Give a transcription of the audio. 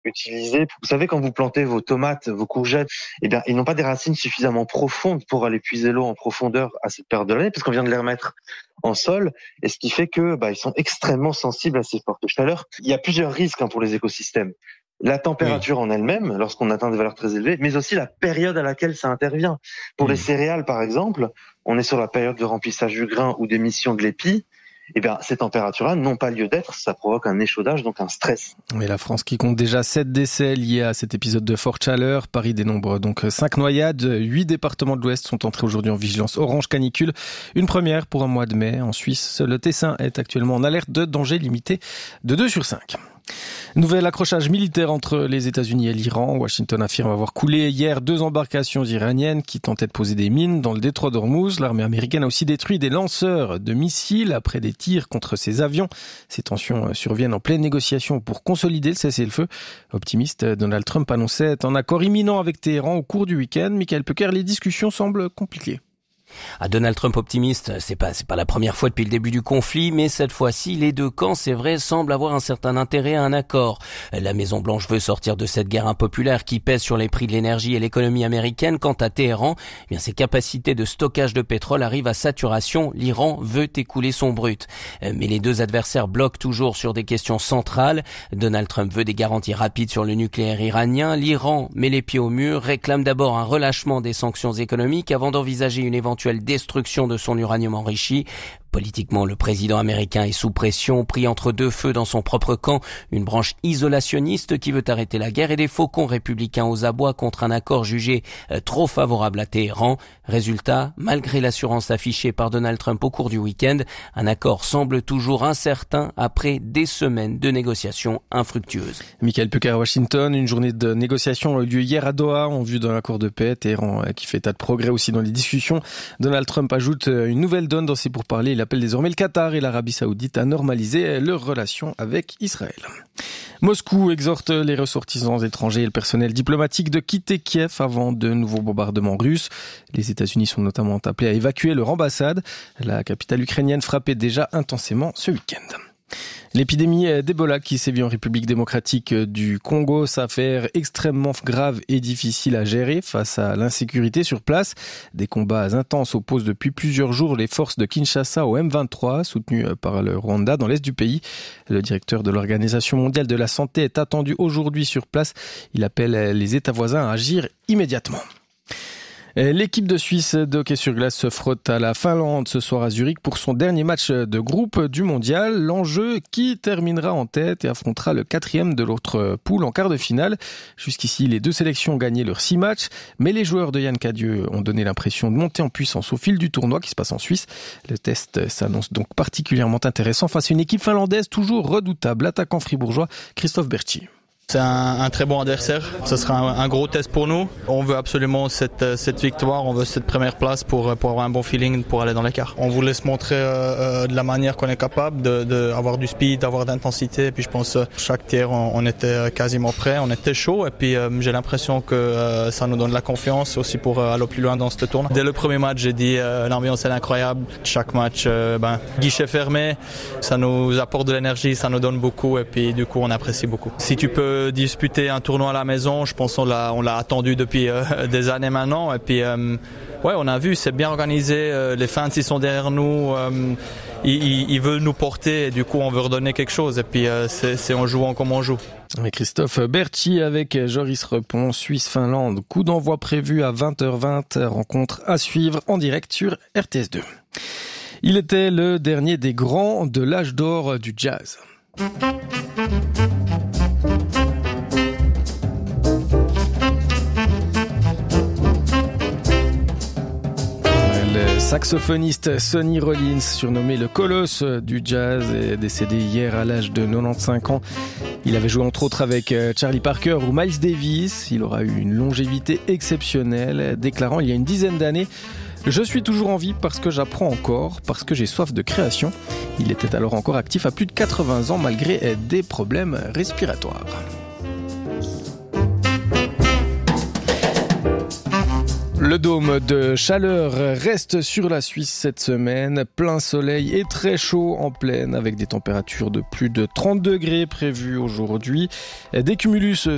utilisés. Vous savez, quand vous plantez vos tomates, vos courgettes, eh bien, ils n'ont pas des racines suffisamment profondes pour aller puiser l'eau en profondeur à cette période de l'année, parce qu'on vient de les remettre en sol, et ce qui fait que ils sont extrêmement sensibles à ces fortes chaleurs. Il y a plusieurs risques pour les écosystèmes. La température en elle-même, lorsqu'on atteint des valeurs très élevées, mais aussi la période à laquelle ça intervient. Pour les céréales, par exemple, on est sur la période de remplissage du grain ou d'émission de l'épi. Eh bien, ces températures-là n'ont pas lieu d'être, ça provoque un échaudage, donc un stress. Mais la France qui compte déjà 7 décès liés à cet épisode de forte chaleur. Paris dénombre donc 5 noyades. 8 départements de l'Ouest sont entrés aujourd'hui en vigilance orange canicule. Une première pour un mois de mai. En Suisse, le Tessin est actuellement en alerte de danger limité de 2 sur 5. Nouvel accrochage militaire entre les États-Unis et l'Iran. Washington affirme avoir coulé hier 2 embarcations iraniennes qui tentaient de poser des mines dans le détroit d'Ormuz. L'armée américaine a aussi détruit des lanceurs de missiles après des tirs contre ses avions. Ces tensions surviennent en pleine négociation pour consolider le cessez-le-feu. Optimiste, Donald Trump annonçait un accord imminent avec Téhéran au cours du week-end. Michael Pecker, les discussions semblent compliquées. À Donald Trump optimiste, c'est pas la première fois depuis le début du conflit, mais cette fois-ci, les deux camps, c'est vrai, semblent avoir un certain intérêt à un accord. La Maison-Blanche veut sortir de cette guerre impopulaire qui pèse sur les prix de l'énergie et l'économie américaine. Quant à Téhéran, ses capacités de stockage de pétrole arrivent à saturation. L'Iran veut écouler son brut. Mais les deux adversaires bloquent toujours sur des questions centrales. Donald Trump veut des garanties rapides sur le nucléaire iranien. L'Iran met les pieds au mur, réclame d'abord un relâchement des sanctions économiques avant d'envisager une éventuelle destruction de son uranium enrichi. Politiquement, le président américain est sous pression, pris entre deux feux dans son propre camp, une branche isolationniste qui veut arrêter la guerre et des faucons républicains aux abois contre un accord jugé trop favorable à Téhéran. Résultat, malgré l'assurance affichée par Donald Trump au cours du week-end, un accord semble toujours incertain après des semaines de négociations infructueuses. Michael Pecker à Washington, une journée de négociations a eu lieu hier à Doha en vue d'un accord de paix. Téhéran qui fait tas de progrès aussi dans les discussions. Donald Trump ajoute une nouvelle donne dans ses pourparlers. Il appelle désormais le Qatar et l'Arabie Saoudite à normaliser leurs relations avec Israël. Moscou exhorte les ressortissants étrangers et le personnel diplomatique de quitter Kiev avant de nouveaux bombardements russes. Les États-Unis sont notamment appelés à évacuer leur ambassade. La capitale ukrainienne frappait déjà intensément ce week-end. L'épidémie d'Ebola qui sévit en République démocratique du Congo s'avère extrêmement grave et difficile à gérer face à l'insécurité sur place. Des combats intenses opposent depuis plusieurs jours les forces de Kinshasa au M23, soutenues par le Rwanda dans l'est du pays. Le directeur de l'Organisation mondiale de la santé est attendu aujourd'hui sur place. Il appelle les États voisins à agir immédiatement. L'équipe de Suisse de hockey sur glace se frotte à la Finlande ce soir à Zurich pour son dernier match de groupe du mondial. L'enjeu, qui terminera en tête et affrontera le 4e de l'autre poule en quart de finale. Jusqu'ici, les deux sélections ont gagné leurs 6 matchs, mais les joueurs de Yann Cadieux ont donné l'impression de monter en puissance au fil du tournoi qui se passe en Suisse. Le test s'annonce donc particulièrement intéressant face à une équipe finlandaise toujours redoutable. L'attaquant fribourgeois Christophe Berchi. C'est un très bon adversaire, ce sera un gros test pour nous. On veut absolument cette victoire, on veut cette première place pour avoir un bon feeling pour aller dans l'écart. On vous laisse montrer de la manière qu'on est capable d'avoir du speed, d'avoir d'intensité. Et puis je pense chaque tiers on était quasiment prêt, on était chaud. Et puis j'ai l'impression que ça nous donne la confiance aussi pour aller plus loin dans ce tournoi. Dès le premier match, j'ai dit l'ambiance est incroyable. Chaque match, guichet fermé, ça nous apporte de l'énergie, ça nous donne beaucoup. Et puis du coup on apprécie beaucoup. Si tu peux disputer un tournoi à la maison, je pense on l'a attendu depuis des années maintenant et puis on a vu, c'est bien organisé, les fans ils sont derrière nous, ils veulent nous porter et du coup on veut redonner quelque chose et puis c'est en jouant comme on joue. Et Christophe Berchi avec Joris Repon, Suisse-Finlande, coup d'envoi prévu à 20h20, rencontre à suivre en direct sur RTS2. Il était le dernier des grands de l'âge d'or du jazz. Le saxophoniste Sonny Rollins, surnommé le colosse du jazz, est décédé hier à l'âge de 95 ans. Il avait joué entre autres avec Charlie Parker ou Miles Davis. Il aura eu une longévité exceptionnelle, déclarant il y a une dizaine d'années: je suis toujours en vie parce que j'apprends encore, parce que j'ai soif de création. Il était alors encore actif à plus de 80 ans malgré des problèmes respiratoires. Le dôme de chaleur reste sur la Suisse cette semaine. Plein soleil et très chaud en plaine avec des températures de plus de 30 degrés prévues aujourd'hui. Des cumulus